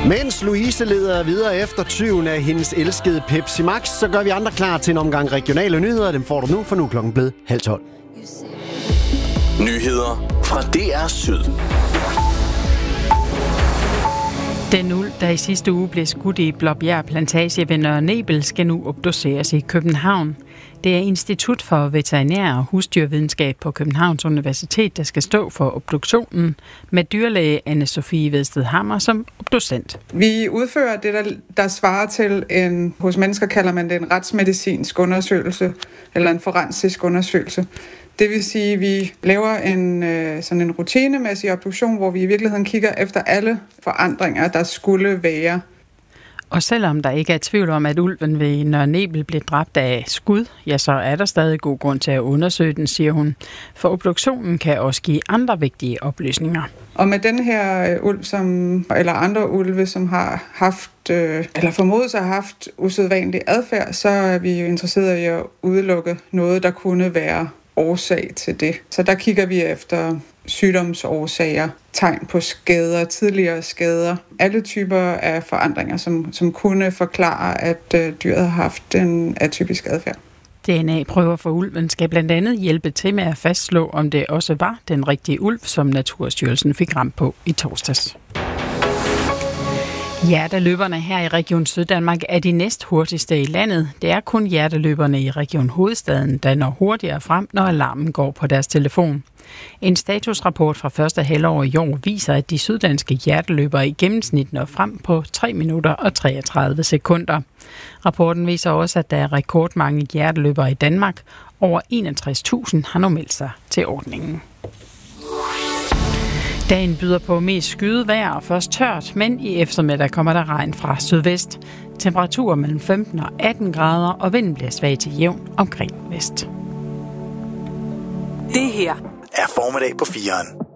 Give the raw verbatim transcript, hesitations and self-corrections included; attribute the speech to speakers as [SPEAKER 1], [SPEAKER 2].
[SPEAKER 1] Mens Louise leder videre efter tyven af hendes elskede Pepsi Max, så gør vi andre klar til en omgang regionale nyheder. Dem får du nu, for nu er klokken blevet halv tolv.
[SPEAKER 2] Nyheder fra D R Syd.
[SPEAKER 3] Den ulv, der i sidste uge blev skudt i Blåbjerg Plantage ved Nørre Nebel, skal nu obduceres i København. Det er Institut for Veterinær og Husdyrvidenskab på Københavns Universitet, der skal stå for obduktionen, med dyrlæge Anne-Sophie Vedsted Hammer som obducent.
[SPEAKER 4] Vi udfører det, der, der svarer til en, hos mennesker kalder man det en retsmedicinsk undersøgelse, eller en forensisk undersøgelse. Det vil sige, at vi laver en, sådan en rutinemæssig obduktion, hvor vi i virkeligheden kigger efter alle forandringer, der skulle være.
[SPEAKER 3] Og selvom der ikke er tvivl om, at ulven ved Nørre Nebel blev dræbt af skud, ja, så er der stadig god grund til at undersøge den, siger hun. For obduktionen kan også give andre vigtige oplysninger.
[SPEAKER 4] Og med den her ulv, som, eller andre ulve, som har haft, eller formodet sig har haft usædvanlig adfærd, så er vi jo interesseret i at udelukke noget, der kunne være årsag til det. Så der kigger vi efter sygdomsårsager, tegn på skader, tidligere skader, alle typer af forandringer, som, som kunne forklare, at øh, dyret har haft en atypisk adfærd.
[SPEAKER 3] D N A-prøver for ulven skal blandt andet hjælpe til med at fastslå, om det også var den rigtige ulv, som Naturstyrelsen fik ramt på i torsdags. Hjerteløberne her i Region Syddanmark er de næst hurtigste i landet. Det er kun hjerteløberne i Region Hovedstaden, der når hurtigere frem, når alarmen går på deres telefon. En statusrapport fra første halvår i år viser, at de syddanske hjerteløbere i gennemsnit når frem på tre minutter og treogtredive sekunder. Rapporten viser også, at der er rekordmange hjerteløbere i Danmark. Over enogtres tusind har nu meldt sig til ordningen. Dagen byder på mest skyet vejr og først tørt, men i eftermiddag kommer der regn fra sydvest. Temperaturer mellem femten og atten grader, og vinden bliver svag til jævn omkring vest.
[SPEAKER 2] Det her er Formiddag på fireren.